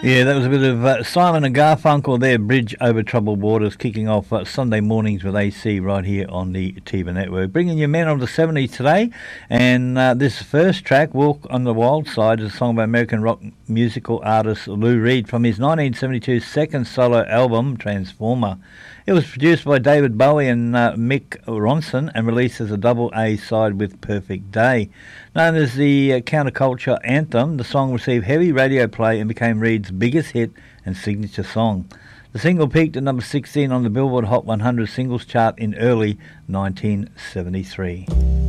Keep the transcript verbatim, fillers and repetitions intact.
Yeah, that was a bit of uh, Simon and Garfunkel there, Bridge Over Troubled Waters, kicking off uh, Sunday mornings with A C right here on the T V network. Bringing you men of the seventies today, and uh, this first track, Walk on the Wild Side, is a song by American rock musical artist Lou Reed from his nineteen seventy-two second solo album, Transformer. It was produced by David Bowie and uh, Mick Ronson and released as a double A side with Perfect Day. Known as the uh, counterculture anthem, the song received heavy radio play and became Reed's biggest hit and signature song. The single peaked at number sixteen on the Billboard Hot one hundred singles chart in early nineteen seventy-three.